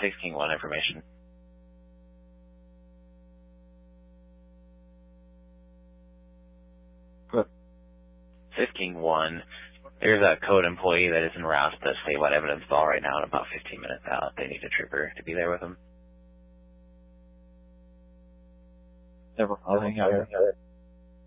6 King 1 information. Good. 6 King 1, there's a code employee that is en route to statewide evidence ball right now and about 15 minutes out. They need a trooper to be there with them. Never. Nothing out here.